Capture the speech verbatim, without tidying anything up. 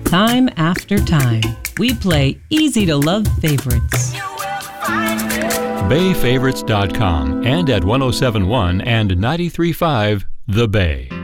Time after time, we play easy-to-love favorites. Bay Favorites dot com and at one oh seven point one and ninety-three point five The Bay.